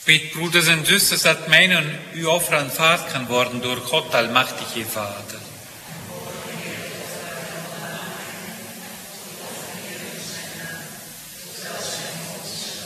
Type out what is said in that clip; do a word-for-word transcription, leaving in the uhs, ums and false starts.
Mitt broeders en zusters, att mig nu u offra en fart kan vara door God almachtige Vader.